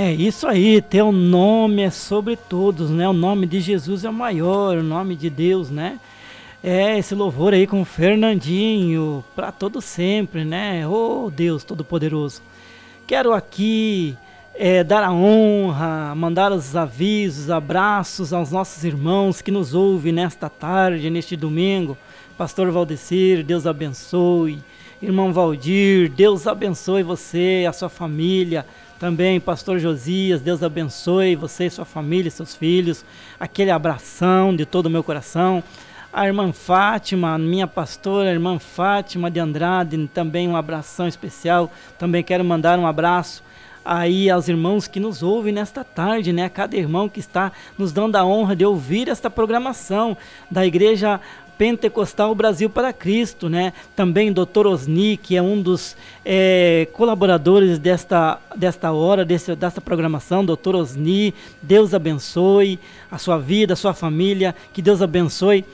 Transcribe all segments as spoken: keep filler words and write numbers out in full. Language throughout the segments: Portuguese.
É isso aí, teu nome é sobre todos, né? O nome de Jesus é o maior, o nome de Deus, né? É esse louvor aí com o Fernandinho, para todo sempre, né? Oh Deus Todo-Poderoso. Quero aqui é, dar a honra, mandar os avisos, abraços aos nossos irmãos que nos ouvem nesta tarde, neste domingo. Pastor Valdecir, Deus abençoe. Irmão Valdir, Deus abençoe você, a sua família. Também, Pastor Josias, Deus abençoe você, sua família, seus filhos. Aquele abração de todo o meu coração. A irmã Fátima, minha pastora, a irmã Fátima de Andrade, também um abração especial. Também quero mandar um abraço aí aos irmãos que nos ouvem nesta tarde, né? Cada irmão que está nos dando a honra de ouvir esta programação da Igreja Pentecostal Brasil para Cristo, né? Também doutor Osni, que é um dos é, colaboradores desta, desta hora, desse, desta programação. doutor Osni, Deus abençoe a sua vida, a sua família, que Deus abençoe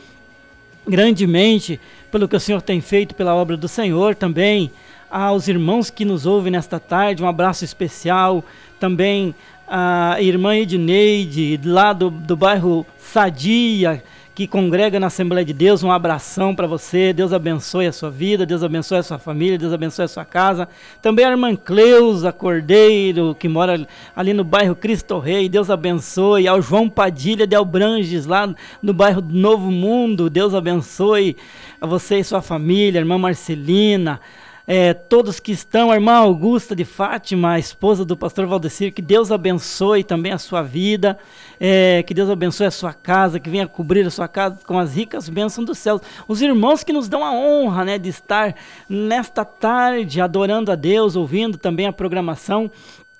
grandemente pelo que o Senhor tem feito pela obra do Senhor. Também aos irmãos que nos ouvem nesta tarde, um abraço especial. Também a irmã Edneide, lá do, do bairro Sadia, que congrega na Assembleia de Deus, um abração para você. Deus abençoe a sua vida, Deus abençoe a sua família, Deus abençoe a sua casa. Também a irmã Cleusa Cordeiro, que mora ali no bairro Cristo Rei, Deus abençoe. Ao João Padilha de Albranges, lá no bairro Novo Mundo, Deus abençoe a você e sua família. A irmã Marcelina, É, todos que estão, a irmã Augusta de Fátima, a esposa do pastor Valdecir, que Deus abençoe também a sua vida, é, que Deus abençoe a sua casa, que venha cobrir a sua casa com as ricas bênçãos dos céus. Os irmãos que nos dão a honra, né, de estar nesta tarde adorando a Deus, ouvindo também a programação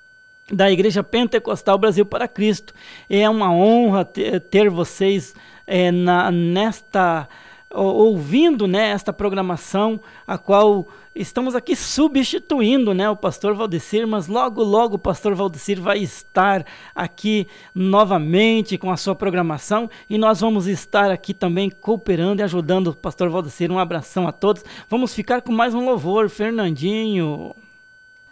da Igreja Pentecostal Brasil para Cristo. É uma honra ter, ter vocês é, na, nesta... ouvindo, né, esta programação, a qual estamos aqui substituindo, né, o pastor Valdecir, mas logo, logo o pastor Valdecir vai estar aqui novamente com a sua programação e nós vamos estar aqui também cooperando e ajudando o pastor Valdecir. Um abração a todos. Vamos ficar com mais um louvor, Fernandinho.